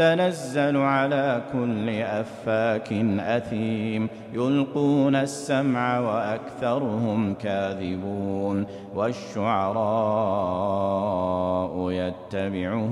تنزل على كل أفاك أثيم يلقون السمع وأكثرهم كاذبون والشعراء يتبعهم